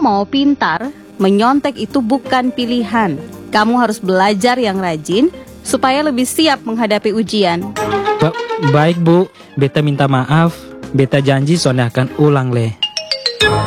mau pintar, menyontek itu bukan pilihan. Kamu harus belajar yang rajin supaya lebih siap menghadapi ujian. Baik Bu, beta minta maaf. Beta janji Sonia akan ulang leh.